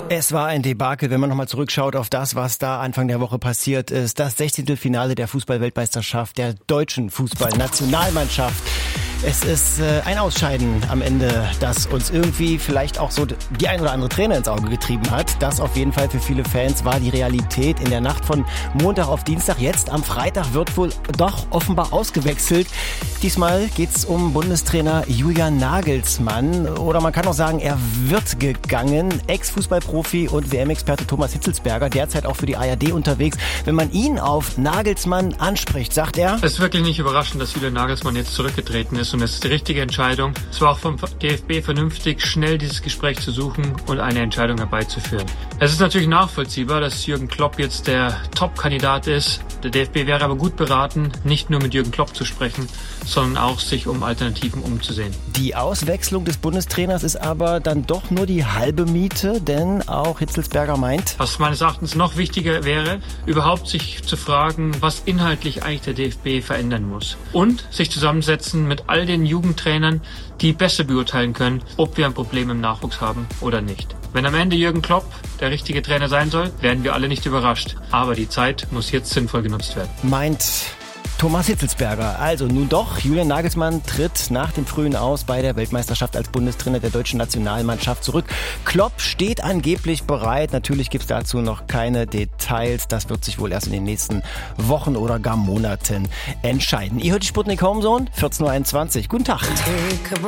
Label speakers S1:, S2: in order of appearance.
S1: Es war ein Debakel, wenn man nochmal zurückschaut auf das, was da Anfang der Woche passiert ist. Das 16. Finale der Fußball-Weltmeisterschaft der deutschen Fußballnationalmannschaft. Es ist ein Ausscheiden am Ende, das uns irgendwie vielleicht auch so die ein oder andere Träne ins Auge getrieben hat. Das auf jeden Fall für viele Fans war die Realität in der Nacht von Montag auf Dienstag. Jetzt am Freitag wird wohl doch offenbar ausgewechselt. Diesmal geht's um Bundestrainer Julian Nagelsmann. Oder man kann auch sagen, er wird gegangen. Ex-Fußballprofi und WM-Experte Thomas Hitzelsberger, derzeit auch für die ARD unterwegs. Wenn man ihn auf Nagelsmann anspricht, sagt er:
S2: Es ist wirklich nicht überraschend, dass Julian Nagelsmann jetzt zurückgetreten ist. Und es ist die richtige Entscheidung. Es war auch vom DFB vernünftig, schnell dieses Gespräch zu suchen und eine Entscheidung herbeizuführen. Es ist natürlich nachvollziehbar, dass Jürgen Klopp jetzt der Top-Kandidat ist. Der DFB wäre aber gut beraten, nicht nur mit Jürgen Klopp zu sprechen, sondern auch sich um Alternativen umzusehen.
S1: Die Auswechslung des Bundestrainers ist aber dann doch nur die halbe Miete, denn auch Hitzelsberger meint,
S2: was meines Erachtens noch wichtiger wäre, überhaupt sich zu fragen, was inhaltlich eigentlich der DFB verändern muss. Und sich zusammensetzen mit all den Jugendtrainern, die besser beurteilen können, ob wir ein Problem im Nachwuchs haben oder nicht. Wenn am Ende Jürgen Klopp der richtige Trainer sein soll, werden wir alle nicht überrascht. Aber die Zeit muss jetzt sinnvoll genutzt werden.
S1: Meint Thomas Hitzelsberger. Also nun doch, Julian Nagelsmann tritt nach dem Frühen aus bei der Weltmeisterschaft als Bundestrainer der deutschen Nationalmannschaft zurück. Klopp steht angeblich bereit. Natürlich gibt es dazu noch keine Details. Das wird sich wohl erst in den nächsten Wochen oder gar Monaten entscheiden. Ihr hört die Sputnik Home Zone, 14.21 Uhr. Guten Tag.